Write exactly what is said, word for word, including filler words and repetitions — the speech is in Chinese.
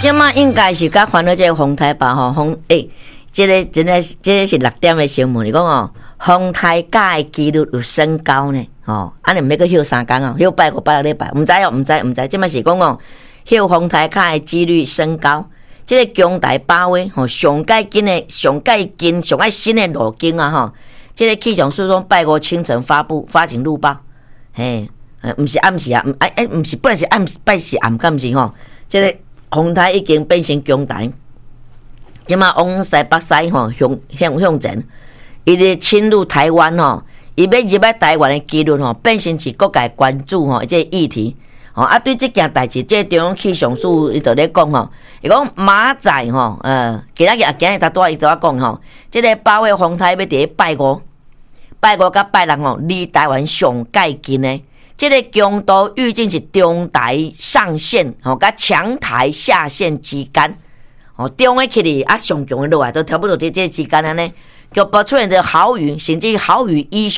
即马应该是甲烦恼这个风台吧吼，风诶，即、欸、个真诶，即个是六点的新闻，你讲哦，风台假的几率有升高呢，哦，安尼毋免阁休三工哦，休拜五拜六礼拜，毋知哦，毋知毋知，即马是讲哦，休风台假的几率升高。即、這个强台八威吼，上盖紧的、上盖紧、上盖新的路径啊吼！即、這個气象署说拜五清晨发布发警路报，嘿，毋是暗时啊，毋哎哎，毋是本来是暗拜是暗，敢毋是吼？即、這個风台已经变成强台，即马往西北西吼向向向前，伊咧侵入台湾吼，伊要入来台湾的几率吼，变成是各界关注吼，即、這個议题。哦，啊，对这件代志，这中央气象署伊就咧讲吼，伊讲明仔吼，呃，今仔日今日他拄伊拄仔讲吼，这个八月风台要伫拜五、拜五甲拜六吼，离台湾上界近的，这个强度预计是中台上线吼，甲强台下线之间，哦，中的起哩啊，上强的落来都差不多伫这之间安尼，局部出现着豪雨，甚至豪雨以上。